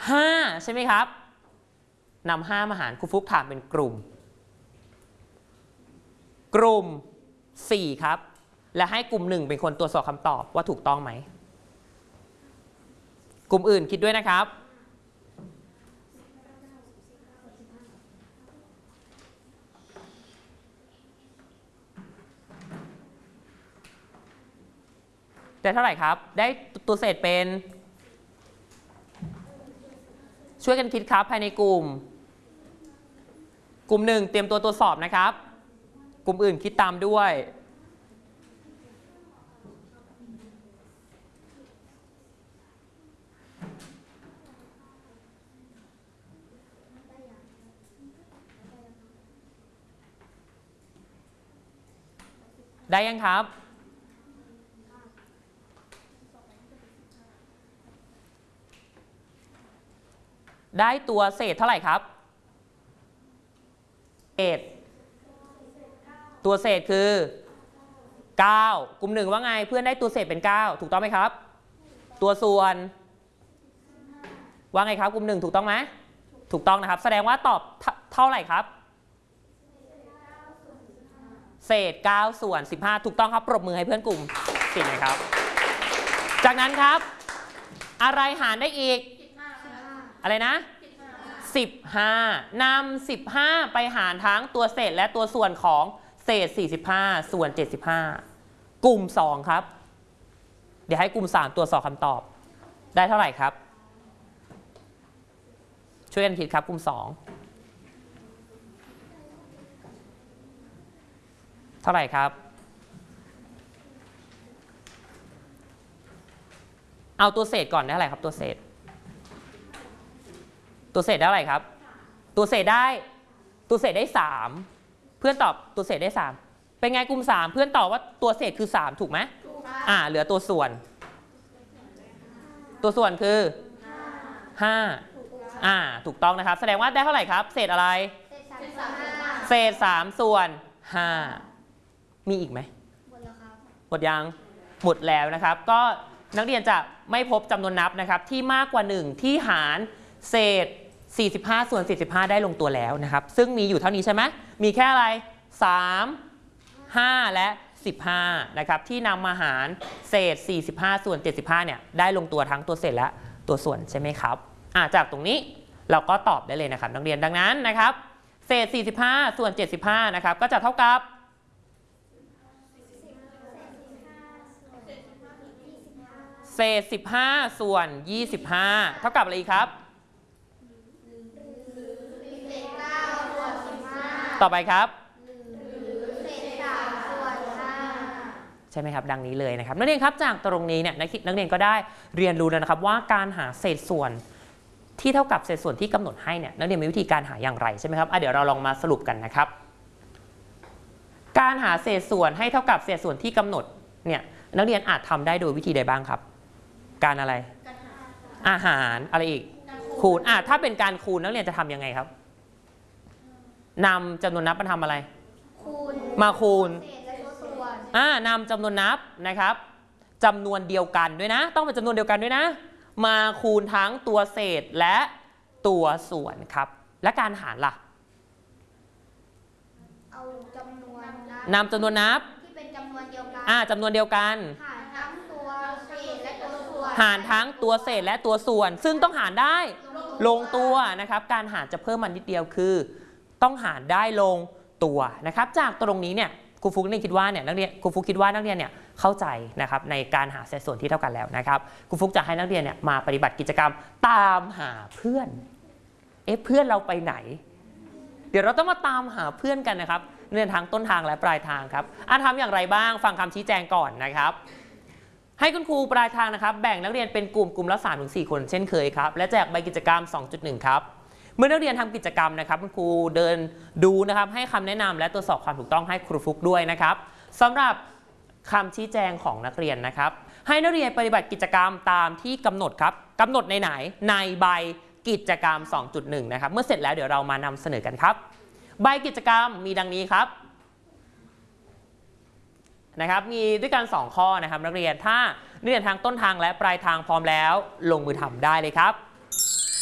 5ใช่ไหมครับนำ5มาหารครูฟุกถามเป็นกลุ่ม4ครับและให้กลุ่ม1เป็นคนตรวจสอบคำตอบว่าถูกต้องไหมกลุ่มอื่นคิดด้วยนะครับได้เท่าไหร่ครับได้ตัวเศษเป็นช่วยกันคิดครับภายในกลุ่ม1เตรียมตัวตรวจสอบนะครับกลุ่มอื่นคิดตามด้วยได้ยังครับได้ตัวเศษเท่าไหร่ครับตัวเศษคือ9กลุ่ม1ว่าไงเพื่อนได้ตัวเศษเป็น9ถูกต้องไหมครับตัวส่วนว่าไงครับกลุ่ม1ถูกต้องไหมถูกต้องนะครับแสดงว่าตอบเท่าไหร่ครับเศษ9ส่วน15ถูกต้องครับปรบมือให้เพื่อนกลุ่ม4นะครับจากนั้นครับอะไรหารได้อีกอะไรนะ15นำ15ไปหารทั้งตัวเศษและตัวส่วนของเศษ45ส่วน75กลุ่ม2ครับเดี๋ยวให้กลุ่ม3ตรวจสอบคำตอบได้เท่าไหร่ครับช่วยกันคิดครับกลุ่ม2เท่าไหร่ครับเอาตัวเศษก่อนได้เท่าไหร่ครับตัวเศษได้เท่าไหร่ครับตัวเศษได้3เพื่อนตอบตัวเศษได้3เป็นไงกลุ่ม3เพื่อนตอบว่าตัวเศษคือ3ถูกไหมเหลือตัวส่วนคือ5ถูกต้องนะครับแสดงว่าได้เท่าไหร่ครับเศษอะไรเศษ3ส่วน5มีอีกไหมหมดแล้วครับหมดยังหมดแล้วนะครับก็นักเรียนจะไม่พบจำนวนนับนะครับที่มากกว่า1ที่หารเศษ45ส่วน45ได้ลงตัวแล้วนะครับซึ่งมีอยู่เท่านี้ใช่ไหมมีแค่อะไร3 5และ15นะครับที่นำมาหารเศษ45ส่วน75เนี่ยได้ลงตัวทั้งตัวเศษและตัวส่วนใช่ไหมครับจากตรงนี้เราก็ตอบได้เลยนะครับนักเรียนดังนั้นนะครับเศษ45ส่วน75นะครับก็จะเท่ากับเศษ15ส่วน25เท่ากับอะไรครับต่อไปครับใช่ไหมครับดังนี้เลยนะครับนักเรียนครับจากตรงนี้เนี่ยนักเรียนก็ได้เรียนรู้แล้วนะครับว่าการหาเศษส่วนที่เท่ากับเศษส่วนที่กำหนดให้เนี่ยนักเรียนมีวิธีการหาอย่างไรใช่ไหมครับเดี๋ยวเราลองมาสรุปกันนะครับการหาเศษส่วนให้เท่ากับเศษส่วนที่กำหนดเนี่ยนักเรียนอาจทำได้โดยวิธีใดบ้างครับการอะไรอาหารอะไรอีกคูณถ้าเป็นการคูณนักเรียนจะทำยังไงครับนำจำนวนนับมาทำอะไรมาคูณนำจำนวนนับนะครับจำนวนเดียวกันด้วยนะต้องเป็นจำนวนเดียวกันด้วยนะมาคูณทั้งตัวเศษและตัวส่วนครับและการหารล่ะเอาจำนวนนำจำนวนนับที่เป็นจำนวนเดียวกันจำนวนเดียวกันหารทั้งตัวเศษและตัวส่วนหารทั้งตัวเศษและตัวส่วนซึ่งต้องหารได้ลงตัวนะครับการหารจะเพิ่มมันนิดเดียวคือต้องหารได้ลงตัวนะครับจากตรงนี้เนี่ยครูฟุกคิดว่าเนี่ยนักเรียนครูฟุกคิดว่านักเรียนเนี่ยเข้าใจนะครับในการหาเศษส่วนที่เท่ากันแล้วนะครับครูฟุกจะให้นักเรียนเนี่ยมาปฏิบัติกิจกรรมตามหาเพื่อนเพื่อนเราไปไหนเดี๋ยวเราต้องมาตามหาเพื่อนกันนะครับเรียนทางต้นทางและปลายทางครับทำอย่างไรบ้างฟังคำชี้แจงก่อนนะครับให้คุณครูปลายทางนะครับแบ่งนักเรียนเป็นกลุ่มละ 3-4 คนเช่นเคยครับและแจกใบกิจกรรม 2.1 ครับเมื่อนักเรียนทำกิจกรรมนะครับคุณครูเดินดูนะครับให้คำแนะนำและตรวจสอบความถูกต้องให้ครูฟุกด้วยนะครับสำหรับคำชี้แจงของนักเรียนนะครับให้นักเรียนปฏิบัติกิจกรรมตามที่กำหนดครับกำหนดในไหนในใบกิจกรรม 2.1 นะครับเมื่อเสร็จแล้วเดี๋ยวเรามานำเสนอกันครับใบกิจกรรมมีดังนี้ครับนะครับมีด้วยกัน2ข้อนะครับนักเรียนถ้านักเรียนทางต้นทางและปลายทางพร้อมแล้วลงมือทำได้เลยครับ